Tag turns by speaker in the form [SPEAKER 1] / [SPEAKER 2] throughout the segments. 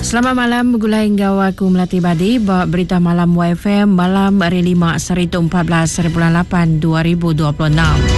[SPEAKER 1] Selamat malam, begulai engkau aku Melati Badi, berita malam YFM malam hari 5 Sarito 14/8 2026.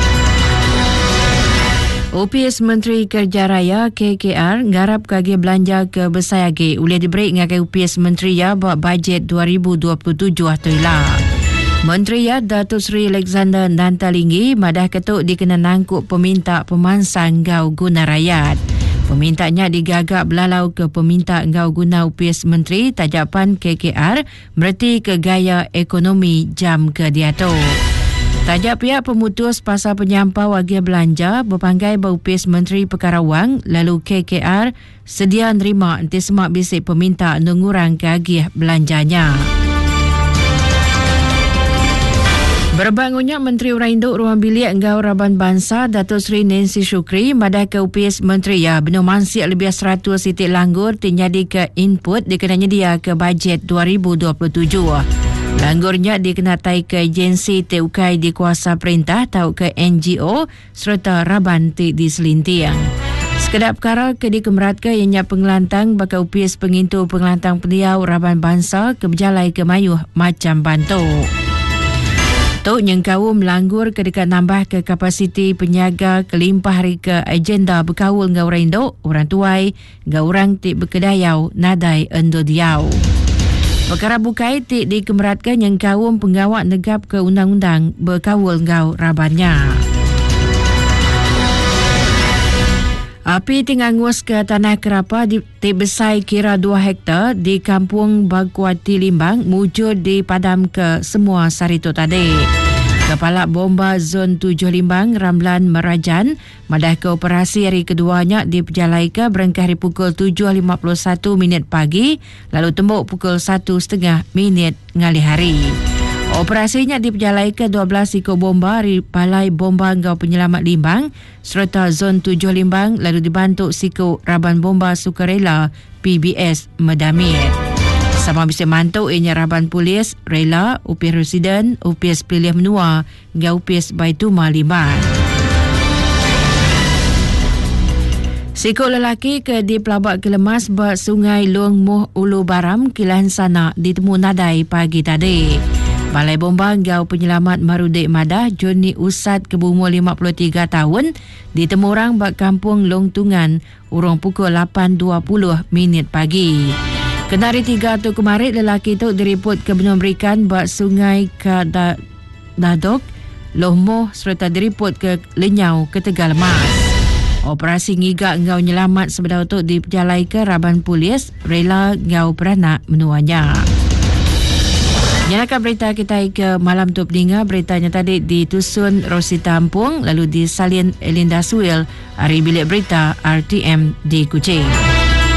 [SPEAKER 1] OPS Menteri Kerja Raya KKR ngarap kagi belanja ke besayagi boleh diberi ngakai OPS Menteri ya buat bajet 2027 atulah. Menteri ya Datuk Seri Alexander Nantalinggi madah ketuk dikena nangkuk peminta pemansang gau guna rakyat. Pemintanya digagak belalau ke peminta engau guna UPS Menteri tajapan KKR mereti ke gaya ekonomi jam ke diatur. Tajak pihak pemutus pasal penyampau agih belanja berpanggai bau UPS Menteri Perkara Wang lalu KKR sedia nerima enti semak bisik peminta mengurang ke agih belanjanya. Berbangunnya Menteri Orang Induk Ruang Bilik Engau Raban Bangsa Datuk Seri Nancy Shukri madah ke UPS Menteri ya benar mansik lebih 100 titik langgur terjadi ke input dikenanya dia ke bajet 2027. Langgurnya dikenatai ke agensi TUKAI di kuasa perintah atau ke NGO serta Raban di Selintiang. Sekedap perkara ke dikemerat ke ianya pengelantang baka UPS pengintu pengelantang peliau Raban Bangsa ke berjalai ke Mayuh macam bantuk. Tok nyengkau melanggur ke dekat nambah ke kapasiti penyaga kelimpah hari ke agenda berkawul ngau orang Induk, orang tuai, ngau orang tik berkedayau, nadai endo diau. Perkara bukai tik dikemeratkan nyengkau penggawat negap ke undang-undang berkawul ngau rabannya. Api tinggal ngus ke tanah kerapa di besai kira 2 hektar di kampung Baguati Limbang mujud dipadam ke semua sarito tadi. Kepala Bomba Zon 7 Limbang Ramlan Merajan madah ke operasi hari keduanya diperjalai ke berengkah hari pukul 7.51 pagi lalu tembuk pukul 1.30 ngali hari. Operasinya diperjalai ke 12 ikut bomba dari Balai Bomba Engau Penyelamat Limbang serta Zon 7 Limbang lalu dibantu siku Raban Bomba Sukarela PBS Medamit. Sama bisa mantuk ianya Raban Polis, Rela, UPS Residen, UPS Pilih Menua hingga UPS Baituma Limbang. Siku lelaki ke di Pelabak Kelemas ber Sungai Luang Muh Ulu Baram Kilan Sana ditemu nadai pagi tadi. Balai Bomba Engau Penyelamat Marudik Madah Joni Usad ke berumur 53 tahun ditemu orang bak kampung Long Tungan urung pukul 8.20 pagi. Kenari 3 tu kemarin lelaki itu diriput ke benua berikan bak Sungai Dadok Loh Moh serta diriput ke Lenyau ke Tegal Mas. Operasi ngigak Engau Nyelamat sebedah itu diperjalai ke Raban Polis Rela Engau Beranak menuanya. Nyalakan berita kita ke malam tu peninga. Beritanya tadi ditusun Rosita Ampung lalu disalin Elinda Suil hari bilik berita RTM di Kuching.